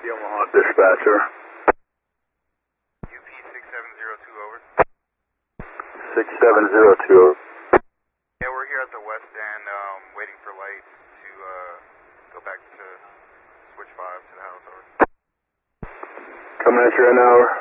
Omaha dispatcher. UP 6702 over. 6702 over. Yeah, we're here at the west end, waiting for lights to go back to switch 5 to the house over. Coming at you right now.